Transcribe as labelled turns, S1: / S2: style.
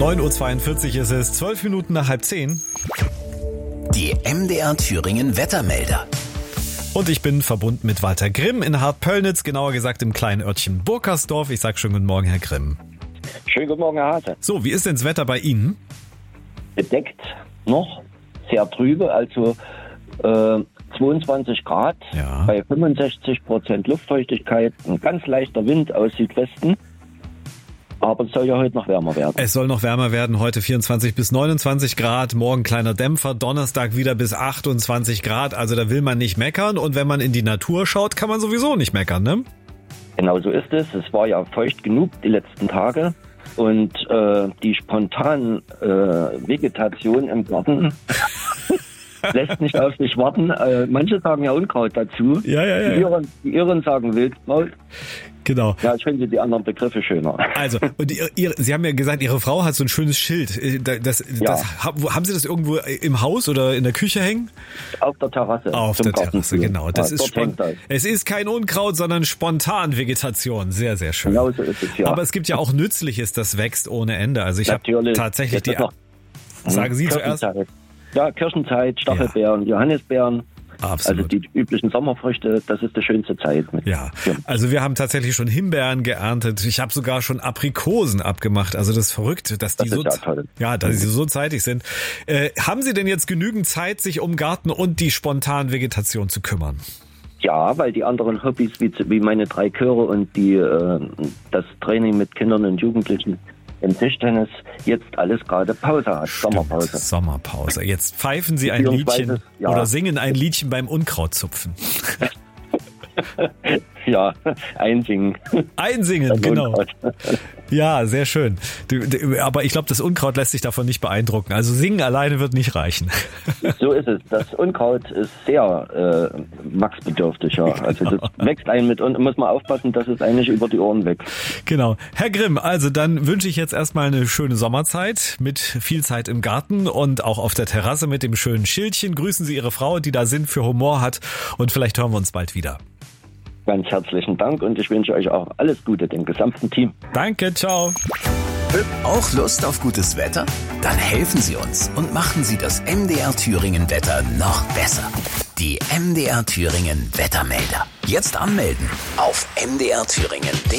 S1: 9.42 Uhr ist es, 12 Minuten nach 9:30.
S2: Die MDR Thüringen Wettermelder.
S1: Und ich bin verbunden mit Walter Grimm in Hartpöllnitz, genauer gesagt im kleinen Örtchen Burkersdorf. Ich sage schönen guten Morgen, Herr Grimm.
S3: Schönen guten Morgen, Herr Hase.
S1: So, wie ist denn das Wetter bei Ihnen?
S3: Bedeckt noch, sehr trübe, also 22 Grad,
S1: Ja.
S3: bei 65% Luftfeuchtigkeit, ein ganz leichter Wind aus Südwesten. Aber es soll ja heute noch wärmer werden.
S1: Es soll noch wärmer werden, heute 24 bis 29 Grad, morgen kleiner Dämpfer, Donnerstag wieder bis 28 Grad, also da will man nicht meckern und wenn man in die Natur schaut, kann man sowieso nicht meckern, ne?
S3: Genau so ist es. Es war ja feucht genug die letzten Tage und die spontane Vegetation im Garten lässt nicht auf sich warten. Manche sagen ja Unkraut dazu.
S1: Ja.
S3: Die Iren sagen Wildkraut.
S1: Genau.
S3: Ja, ich finde die anderen Begriffe schöner.
S1: Also, und Sie haben ja gesagt, Ihre Frau hat so ein schönes Schild. Haben Sie das irgendwo im Haus oder in der Küche hängen?
S3: Auf der Terrasse.
S1: Auf der Terrasse, genau. Das
S3: ja,
S1: ist es ist kein Unkraut, sondern Spontanvegetation. Sehr, sehr schön.
S3: Genau so ist es, ja.
S1: Aber es gibt ja auch Nützliches, das wächst ohne Ende. Also ich habe tatsächlich sagen Sie zuerst.
S3: Ja, Kirschenzeit, Stachelbeeren, Johannisbeeren.
S1: Absolut.
S3: Also die üblichen Sommerfrüchte, das ist die schönste Zeit.
S1: Also wir haben tatsächlich schon Himbeeren geerntet. Ich habe sogar schon Aprikosen abgemacht. Also das ist verrückt, dass die so zeitig sind. Haben Sie denn jetzt genügend Zeit, sich um Garten und die spontanen Vegetation zu kümmern?
S3: Ja, weil die anderen Hobbys wie meine 3 Chöre und das Training mit Kindern und Jugendlichen im Tischtennis jetzt alles gerade Pause hat,
S1: Sommerpause. Jetzt pfeifen Sie ein Liedchen oder singen ein Liedchen beim Unkrautzupfen. Ja, einsingen. Einsingen, genau. Ja, sehr schön. Aber ich glaube, das Unkraut lässt sich davon nicht beeindrucken. Also singen alleine wird nicht reichen.
S3: So ist es. Das Unkraut ist sehr wachsbedürftig. Ja. Also das wächst einen mit und muss man aufpassen, dass es eigentlich über die Ohren wächst.
S1: Genau. Herr Grimm, also dann wünsche ich jetzt erstmal eine schöne Sommerzeit mit viel Zeit im Garten und auch auf der Terrasse mit dem schönen Schildchen. Grüßen Sie Ihre Frau, die da Sinn für Humor hat und vielleicht hören wir uns bald wieder.
S3: Ganz herzlichen Dank und ich wünsche euch auch alles Gute, dem gesamten Team.
S1: Danke, ciao.
S2: Auch Lust auf gutes Wetter? Dann helfen Sie uns und machen Sie das MDR Thüringen Wetter noch besser. Die MDR Thüringen Wettermelder. Jetzt anmelden auf mdrthüringen.de.